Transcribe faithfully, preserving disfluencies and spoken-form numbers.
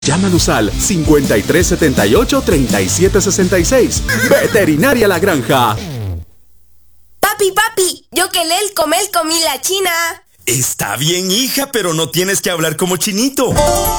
Llámanos al cincuenta y tres setenta y ocho, treinta y siete sesenta y seis. Veterinaria La Granja. Papi, papi, yo que lel comel comí la china. Está bien, hija, pero no tienes que hablar como chinito.